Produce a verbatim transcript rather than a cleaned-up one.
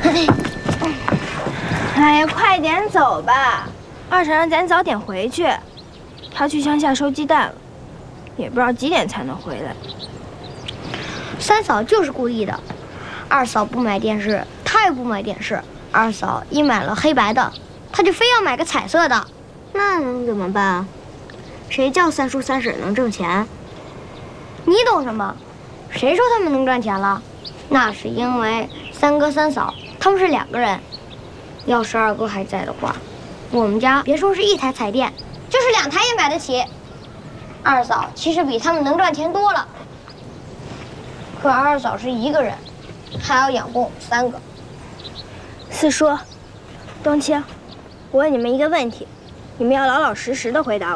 哎呀，快点走吧，二婶让咱早点回去，她去乡下收鸡蛋了，也不知道几点才能回来。 三嫂就是故意的，二嫂不买电视，她也不买电视。二嫂一买了黑白的，她就非要买个彩色的。那能怎么办啊？谁叫三叔三婶能挣钱？你懂什么？谁说他们能赚钱了？那是因为三哥三嫂他们是两个人。要是二哥还在的话，我们家别说是一台彩电，就是两台也买得起。二嫂其实比他们能赚钱多了，可二嫂是一个人，还要养活我们三个。 四叔，冬青，我问你们一个问题，你们要老老实实的回答我。